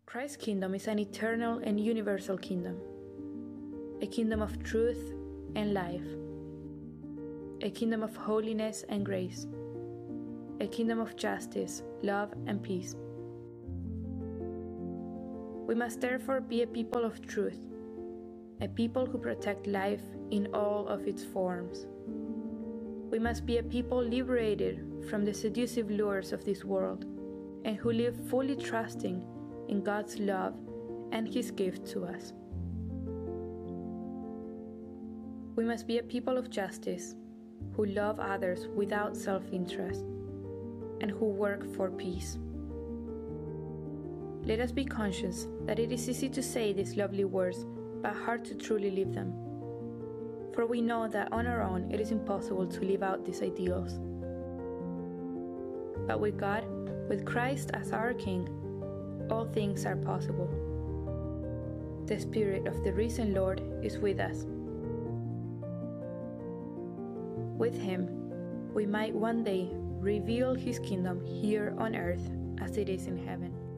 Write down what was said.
Christ's kingdom is an eternal and universal kingdom, a kingdom of truth and life, a kingdom of holiness and grace, a kingdom of justice, love, and peace. We must therefore be a people of truth, a people who protect life in all of its forms. We must be a people liberated from the seductive lures of this world and who live fully trusting in God's love and His gift to us. We must be a people of justice who love others without self-interest and who work for peace. Let us be conscious that it is easy to say these lovely words, but hard to truly live them. For we know that on our own it is impossible to live out these ideals. But with God, with Christ as our King, all things are possible. The Spirit of the risen Lord is with us. With Him, we might one day reveal His kingdom here on earth as it is in heaven.